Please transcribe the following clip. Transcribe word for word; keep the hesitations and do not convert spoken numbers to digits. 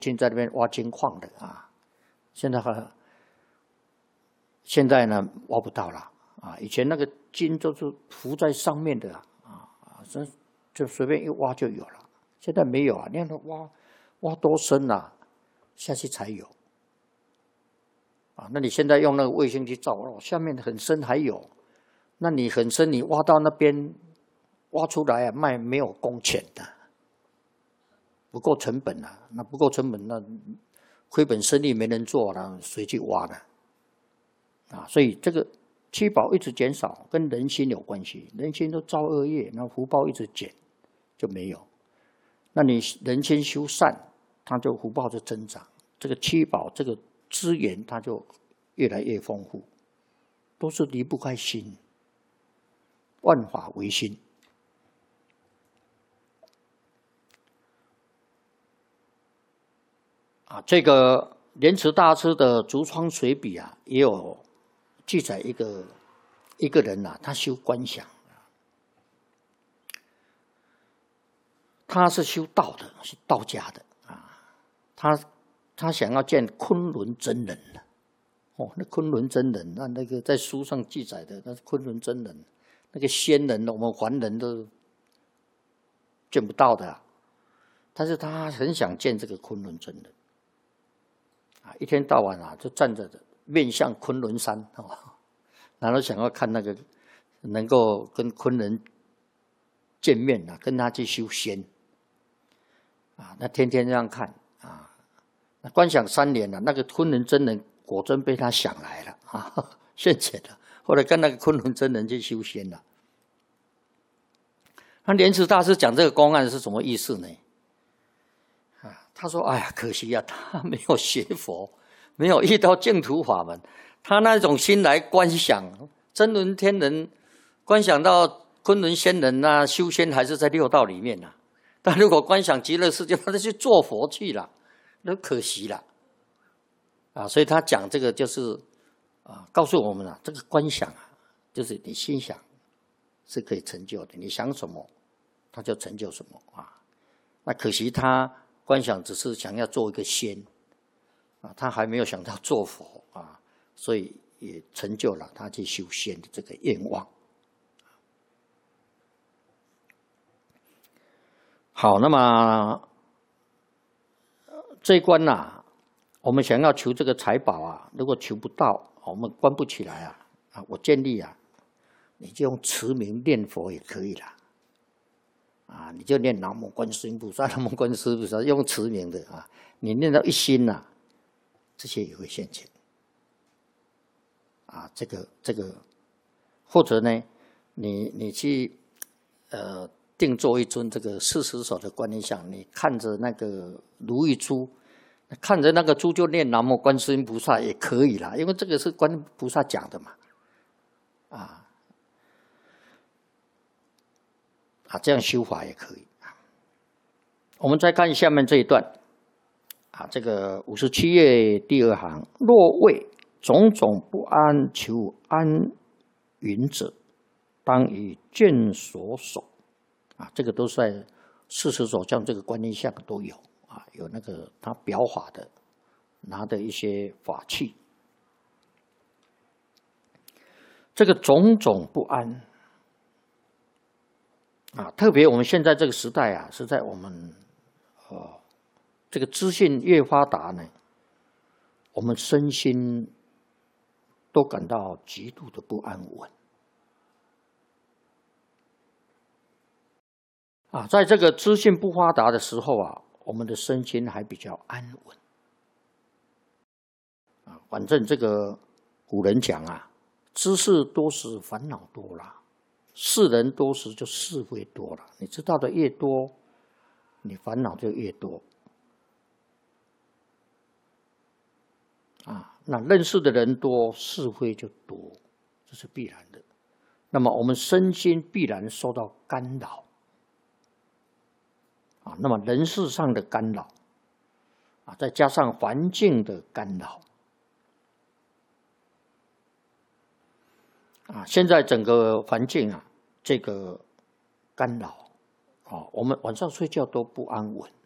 现在那边挖金矿的啊，现在还现在呢挖不到了啊。以前那个金都是浮在上面的啊啊，这就随便一挖就有了。现在没有啊，你看它挖挖多深啊，下去才有啊。那你现在用那个卫星去照，哦，下面很深还有，那你很深，你挖到那边挖出来啊，卖没有工钱的。不够成本啊，那不够成本，那亏本生意没人做了，谁去挖呢？啊，所以这个七宝一直减少，跟人心有关系。人心都造恶业，那福报一直减，就没有。那你人心修善，它就福报就增长。这个七宝这个资源，它就越来越丰富，都是离不开心。万法唯心。啊，这个莲池大师的《竹窗随笔》啊，也有记载一个一个人呐、啊，他修观想，他是修道的，是道家的啊。他他想要见昆仑真人的，哦，那昆仑真人，那那个在书上记载的，那是昆仑真人，那个仙人，我们凡人都见不到的、啊。但是他很想见这个昆仑真人。啊，一天到晚啊，就站着面向昆仑山哦，然后想要看那个能够跟昆仑见面啊，跟他去修仙啊，那天天这样看啊，那观想三年了、啊，那个昆仑真人果真被他想来了啊，现前了。后来跟那个昆仑真人去修仙了。那莲池大师讲这个公案是什么意思呢？他说：“哎呀，可惜啊，他没有学佛，没有遇到净土法门。他那种心来观想真轮天人，观想到昆仑仙人啊，修仙还是在六道里面呐、啊。但如果观想极乐世界，他就去做佛去了，那可惜了啊。所以他讲这个就是啊，告诉我们啊，这个观想啊，就是你心想是可以成就的，你想什么，他就成就什么啊。那可惜他。”观想只是想要做一个仙啊，他还没有想到做佛啊，所以也成就了他去修仙的这个愿望。好，那么这一关呐、啊，我们想要求这个财宝啊，如果求不到，我们关不起来啊啊，我建议啊，你就用持名念佛也可以啦。啊，你就念南无观世音菩萨，南无观世音菩萨，用持名的啊，你念到一心呐、啊，这些也会现前。啊，这个这个，或者呢，你你去呃定做一尊这个四十手的观音像，你看着那个如意珠，看着那个珠就念南无观世音菩萨也可以啦，因为这个是观音菩萨讲的嘛，啊。啊，这样修法也可以。我们再看下面这一段，啊，这个五十七页第二行，若为种种不安求安云者，当以卷所守。啊，这个都是在四十手像这个观音像都有啊，有那个他表法的，拿的一些法器。这个种种不安。啊，特别我们现在这个时代啊，是在我们呃这个资讯越发达呢，我们身心都感到极度的不安稳。啊，在这个资讯不发达的时候啊，我们的身心还比较安稳。啊，反正这个古人讲啊，知识多时烦恼多啦。世人多时就是非多了，你知道的越多，你烦恼就越多。啊，那认识的人多，是非就多，这是必然的。那么我们身心必然受到干扰。啊，那么人事上的干扰，啊，再加上环境的干扰。啊，现在整个环境啊，这个干扰，啊，我们晚上睡觉都不安稳。